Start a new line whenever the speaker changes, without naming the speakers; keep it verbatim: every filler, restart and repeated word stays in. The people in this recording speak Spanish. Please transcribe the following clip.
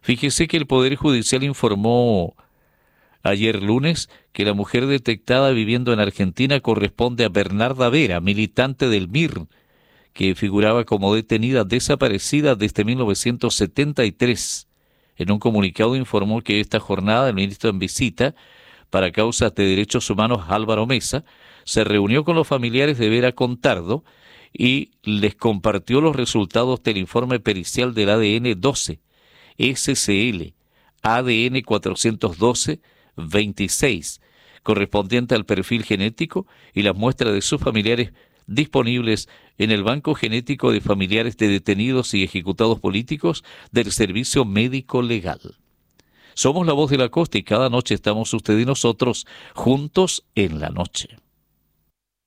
Fíjese que el Poder Judicial informó ayer lunes que la mujer detectada viviendo en Argentina corresponde a Bernarda Vera, militante del M I R, que figuraba como detenida desaparecida desde mil novecientos setenta y tres. En un comunicado informó que esta jornada el ministro en visita para causas de derechos humanos Álvaro Mesa se reunió con los familiares de Vera Contardo y les compartió los resultados del informe pericial del A D N doce, S C L, A D N cuatrocientos doce veintiséis, correspondiente al perfil genético y las muestras de sus familiares disponibles en el Banco Genético de Familiares de Detenidos y Ejecutados Políticos del Servicio Médico Legal. Somos la voz de la costa y cada noche estamos usted y nosotros juntos en la noche.